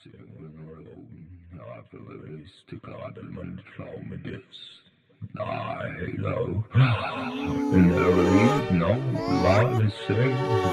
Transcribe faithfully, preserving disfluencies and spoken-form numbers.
Nej, no. En er lige, no, lad det se.